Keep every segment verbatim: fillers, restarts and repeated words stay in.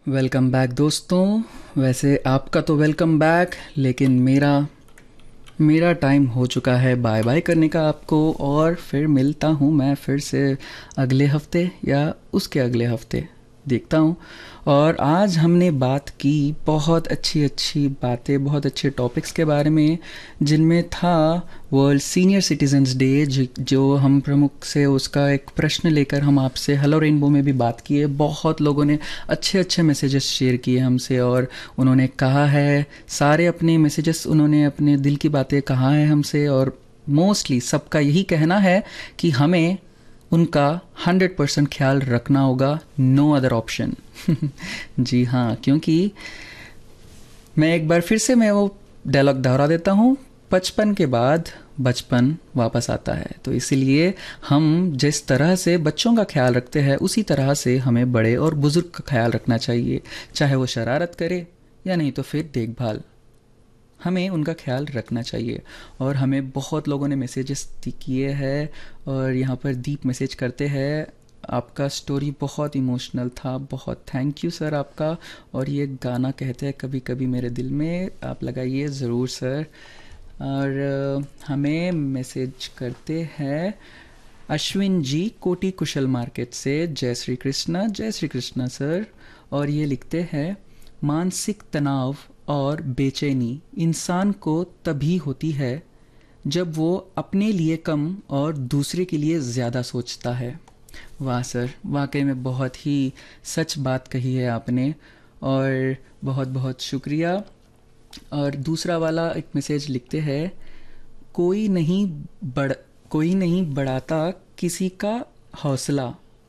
Welcome back दोस्तों। वैसे आपका तो वेलकम बैक, लेकिन मेरा मेरा टाइम हो चुका है बाय बाय करने का आपको। और फिर मिलता हूँ मैं फिर से अगले हफ्ते या उसके अगले हफ्ते, देखता हूँ। और आज हमने बात की बहुत अच्छी अच्छी बातें, बहुत अच्छे टॉपिक्स के बारे में, जिनमें था वर्ल्ड सीनियर सिटीजन्स डे, जो हम प्रमुख से उसका एक प्रश्न लेकर हम आपसे हेलो रेनबो में भी बात किए। बहुत लोगों ने अच्छे अच्छे मैसेजेस शेयर किए हमसे, और उन्होंने कहा है सारे अपने मैसेजेस, उन्होंने अपने दिल की बातें कहा है हमसे। और मोस्टली सबका यही कहना है कि हमें उनका हंड्रेड परसेंट ख्याल रखना होगा, नो अदर ऑप्शन। जी हाँ, क्योंकि मैं एक बार फिर से मैं वो डायलॉग दोहरा देता हूँ, बचपन के बाद बचपन वापस आता है। तो इसीलिए हम जिस तरह से बच्चों का ख्याल रखते हैं, उसी तरह से हमें बड़े और बुज़ुर्ग का ख्याल रखना चाहिए। चाहे वो शरारत करे या नहीं तो फिर देखभाल, हमें उनका ख्याल रखना चाहिए। और हमें बहुत लोगों ने मैसेजेस किए हैं, और यहाँ पर दीप मैसेज करते हैं, आपका स्टोरी बहुत इमोशनल था, बहुत थैंक यू सर आपका। और ये गाना कहते हैं कभी कभी मेरे दिल में, आप लगाइए ज़रूर सर। और अ, हमें मैसेज करते हैं अश्विन जी कोटी कुशल मार्केट से, जय श्री कृष्णा, जय श्री कृष्णा सर। और ये लिखते हैं मानसिक तनाव और बेचैनी इंसान को तभी होती है जब वो अपने लिए कम और दूसरे के लिए ज़्यादा सोचता है। वाह सर, वाकई में बहुत ही सच बात कही है आपने, और बहुत बहुत शुक्रिया। और दूसरा वाला एक मैसेज लिखते हैं, कोई नहीं बढ़ कोई नहीं बढ़ाता किसी का हौसला,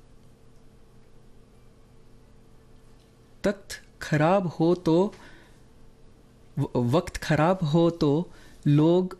तख्त खराब हो तो वक्त खराब हो तो लोग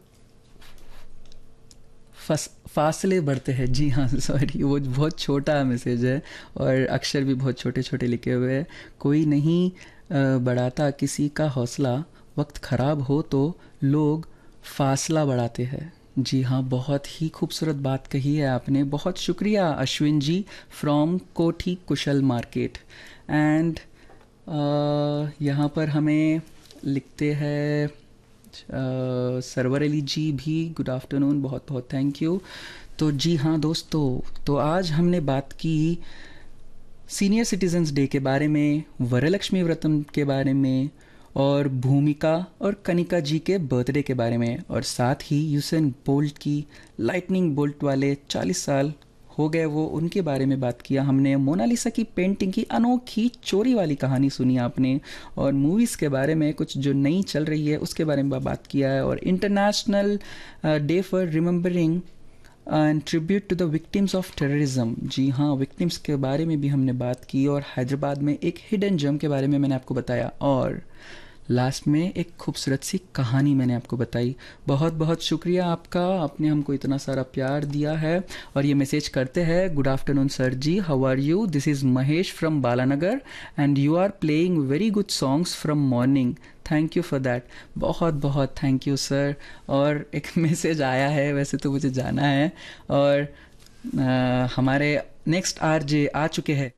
फस फासले बढ़ते हैं। जी हाँ, सॉरी, वो बहुत छोटा मैसेज है और अक्षर भी बहुत छोटे छोटे लिखे हुए हैं। कोई नहीं अ, बढ़ाता किसी का हौसला, वक्त ख़राब हो तो लोग फासला बढ़ाते हैं। जी हाँ, बहुत ही खूबसूरत बात कही है आपने। बहुत शुक्रिया अश्विन जी फ्रॉम कोठी कुशल मार्केट। एंड यहाँ पर हमें लिखते हैं अ, सरवर अली जी भी, गुड आफ्टरनून, बहुत बहुत थैंक यू। तो जी हाँ दोस्तों, तो आज हमने बात की सीनियर सिटीजन्स डे के बारे में, वरलक्ष्मी व्रतम के बारे में, और भूमिका और कनिका जी के बर्थडे के बारे में, और साथ ही यूसेन बोल्ट की लाइटनिंग बोल्ट वाले चालीस साल हो गए वो, उनके बारे में बात किया हमने। मोनालिसा की पेंटिंग की अनोखी चोरी वाली कहानी सुनी आपने, और मूवीज़ के बारे में कुछ जो नई चल रही है उसके बारे में बात किया है, और international day for remembering and tribute to the victims of terrorism. जी हाँ, विक्टिम्स के बारे में भी हमने बात की, और हैदराबाद में एक हिडन जेम के बारे में मैंने आपको बताया, और लास्ट में एक खूबसूरत सी कहानी मैंने आपको बताई। बहुत बहुत शुक्रिया आपका, आपने हमको इतना सारा प्यार दिया है। और ये मैसेज करते हैं, good afternoon sir ji, how are you, this is Mahesh from Balanagar and you are playing very good songs from morning, thank you for that. बहुत बहुत थैंक यू सर। और एक मैसेज आया है, वैसे तो मुझे जाना है, और आ, हमारे नेक्स्ट आर जे आ चुके हैं,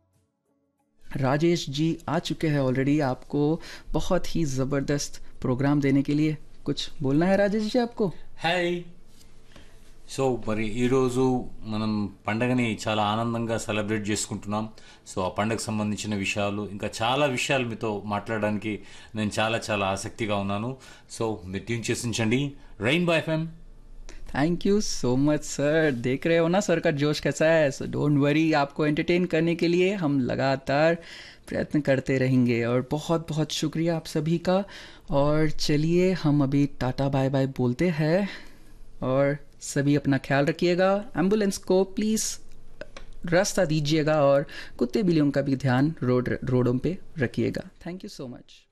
राजेश जी आ चुके हैं ऑलरेडी, आपको बहुत ही ज़बरदस्त प्रोग्राम देने के लिए। कुछ बोलना है राजेश जी आपको? హాయ్. సో మరి ఈరోజు మనం పండగని చాలా ఆనందంగా సెలబ్రేట్ చేసుకుంటున్నాం. సో ఆ పండగకు సంబంధించిన విషయాలు ఇంకా చాలా విషయాలు మీతో మాట్లాడడానికి నేను చాలా చాలా ఆసక్తిగా ఉన్నాను. సో మీరు ట్యూన్ చేసి ఉంచండి rainbow FM. Thank you so much sir. देख रहे हो ना सर का जोश कैसा है, सो डोंट वरी, आपको एंटरटेन करने के लिए हम लगातार प्रयत्न करते रहेंगे। और बहुत बहुत शुक्रिया आप सभी का। और चलिए हम अभी टाटा बाय बाय बोलते हैं, और सभी अपना ख्याल रखिएगा, एम्बुलेंस को प्लीज़ रास्ता दीजिएगा, और कुत्ते बिल्लियों का भी ध्यान रोड रोडों पे रखिएगा। Thank you so much.